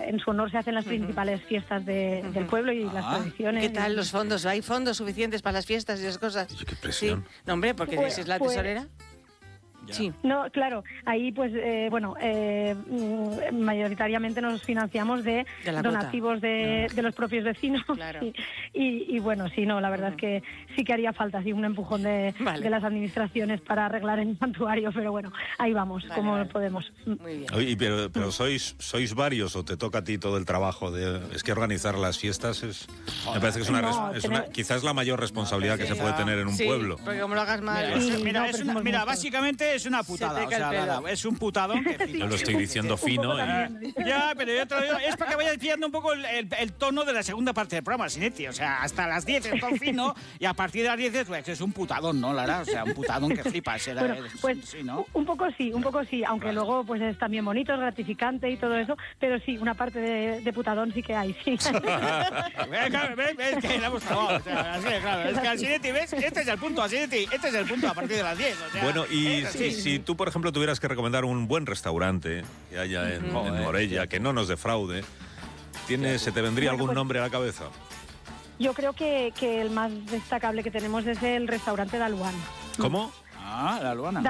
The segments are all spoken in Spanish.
en su honor se hacen las principales fiestas del pueblo y las tradiciones. ¿Qué tal los fondos? ¿Hay fondos suficientes para las fiestas y esas cosas? Qué presión. Sí. No, hombre, porque si es la tesorera... Sí. No, claro, ahí pues mayoritariamente nos financiamos de donativos de los propios vecinos. Claro. Y bueno, sí, no, la verdad es que sí que haría falta así un empujón de las administraciones para arreglar el santuario, pero bueno, ahí vamos, como podemos. Muy bien. Oye, pero ¿sois varios o te toca a ti todo el trabajo? Es que organizar las fiestas me parece que es quizás la mayor responsabilidad que se puede tener en un pueblo. Porque como lo hagas mal... Mira, básicamente es una putada, es un putadón. Yo lo estoy diciendo fino. Ya, pero yo te lo digo, es para que vayas pillando un poco el tono de la segunda parte del programa, Sinetti. O sea, hasta las 10 es todo fino y a partir de las 10 es un putadón, ¿no, Lara? O sea, un putadón que flipas. Sí, ¿no? Un poco sí, aunque luego pues es también bonito, es gratificante y todo eso, pero sí, una parte de putadón sí que hay, sí. ¿Ves que la hemos trabado? O sea, así, claro, es que al Sinetti, ¿ves? Este es el punto, a partir de las 10. O sea, bueno, y si tú, por ejemplo, tuvieras que recomendar un buen restaurante que haya en Morella, que no nos defraude, ¿se te vendría algún nombre a la cabeza? Yo creo que el más destacable que tenemos es el restaurante Daluán. ¿Cómo? La Luana.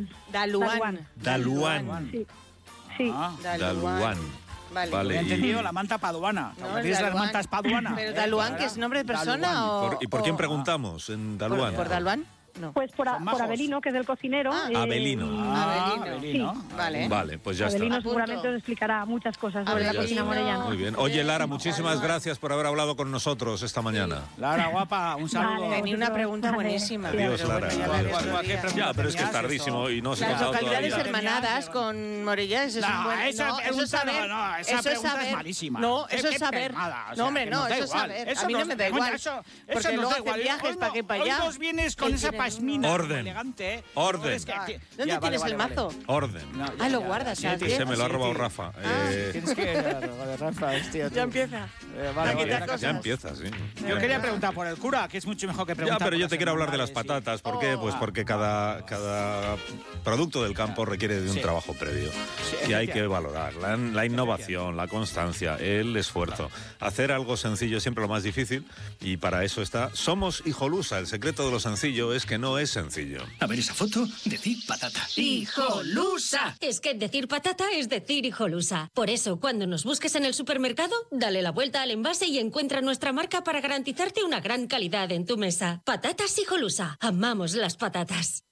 Daluán. Sí. Daluán. Vale. He entendido la manta paduana. No, las mantas paduana. ¿Pero Daluán, que es nombre de persona o...? ¿Y por quién preguntamos en Daluán? ¿Por Daluán? No. Pues por Abelino, que es el cocinero. Abelino. Abelino. Sí. Vale, pues ya Abelino está. seguramente os explicará muchas cosas sobre la cocina morellana. Muy bien. Oye, Lara, muchísimas gracias por haber hablado con nosotros esta mañana. Lara, guapa, un saludo. Tenía una pregunta buenísima. Adiós, Lara. Ya, pero es que es tardísimo y no se ha Las contado localidades todavía. hermanadas con Morella, eso es un buen... Esa pregunta es malísima. No, eso es saber. No, hombre, no, eso es saber. A mí no me da igual. Porque luego hacen viajes para aquí y para allá. Hoy nos vienes con esa pasmina. Orden. ¿Dónde tienes el mazo? Orden. Lo guardas. Se me lo ha robado Rafa. Tienes que Rafa, hostia. Ya empieza. Ya empieza, sí. Yo quería preguntar por el cura, que es mucho mejor que preguntar. Ya, pero yo te quiero hablar de las patatas. ¿Por qué? Pues porque cada producto del campo requiere de un trabajo previo. Y hay que valorar la innovación, la constancia, el esfuerzo. Hacer algo sencillo es siempre lo más difícil y para eso está Somos Hijolusa. El secreto de lo sencillo es que no es sencillo. A ver esa foto, decir patata. ¡Hijolusa! Es que decir patata es decir hijolusa. Por eso, cuando nos busques en el supermercado, dale la vuelta al envase y encuentra nuestra marca para garantizarte una gran calidad en tu mesa. Patatas Hijolusa. Amamos las patatas.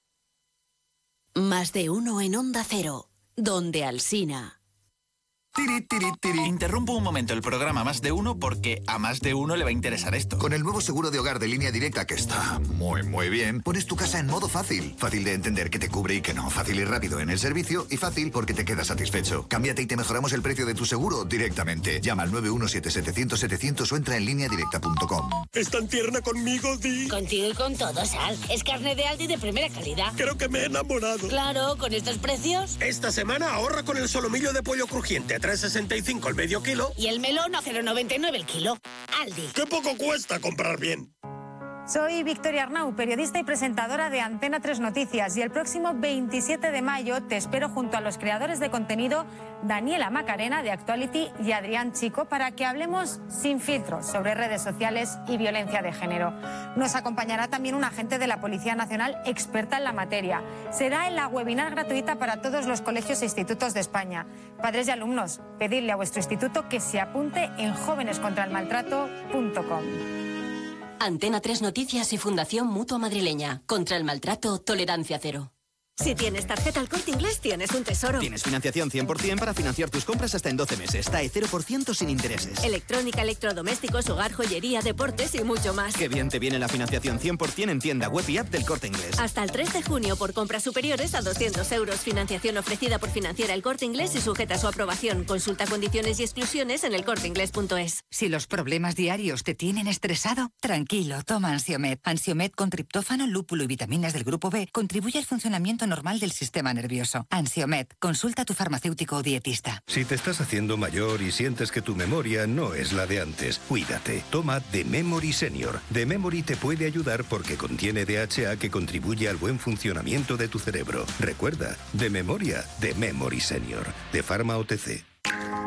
Más de uno en Onda Cero, donde Alsina. Interrumpo un momento el programa Más de Uno porque a más de uno le va a interesar esto. Con el nuevo seguro de hogar de Línea Directa, que está muy bien, pones tu casa en modo fácil. Fácil de entender que te cubre y que no. Fácil y rápido en el servicio y fácil porque te quedas satisfecho. Cámbiate y te mejoramos el precio de tu seguro directamente. Llama al 917-700-700 o entra en lineadirecta.com. ¿Es tan tierna conmigo, Di? Contigo y con todo, Sal. Es carne de Aldi de primera calidad. Creo que me he enamorado. Claro, con estos precios. Esta semana ahorra con el solomillo de pollo crujiente. 3,65 el medio kilo. Y el melón a 0,99 el kilo. Aldi. ¡Qué poco cuesta comprar bien! Soy Victoria Arnau, periodista y presentadora de Antena 3 Noticias, y el próximo 27 de mayo te espero junto a los creadores de contenido Daniela Macarena de Actuality y Adrián Chico para que hablemos sin filtros sobre redes sociales y violencia de género. Nos acompañará también un agente de la Policía Nacional experta en la materia. Será en la webinar gratuita para todos los colegios e institutos de España. Padres y alumnos, pedidle a vuestro instituto que se apunte en jovenescontraelmaltrato.com. Antena 3 Noticias y Fundación Mutua Madrileña. Contra el maltrato, tolerancia cero. Si tienes tarjeta El Corte Inglés, tienes un tesoro. Tienes financiación 100% para financiar tus compras hasta en 12 meses. TAE 0% sin intereses. Electrónica, electrodomésticos, hogar, joyería, deportes y mucho más. Qué bien te viene la financiación 100% en tienda web y app del Corte Inglés. Hasta el 3 de junio por compras superiores a 200 euros. Financiación ofrecida por Financiera El Corte Inglés y sujeta a su aprobación. Consulta condiciones y exclusiones en elcorteinglés.es. Si los problemas diarios te tienen estresado, tranquilo, toma Ansiomed. Ansiomed con triptófano, lúpulo y vitaminas del grupo B contribuye al funcionamiento normal del sistema nervioso. Ansiomed, consulta a tu farmacéutico o dietista. Si te estás haciendo mayor y sientes que tu memoria no es la de antes, cuídate. Toma The Memory Senior. The Memory te puede ayudar porque contiene DHA que contribuye al buen funcionamiento de tu cerebro. Recuerda, de memoria, The Memory Senior, de Pharma OTC.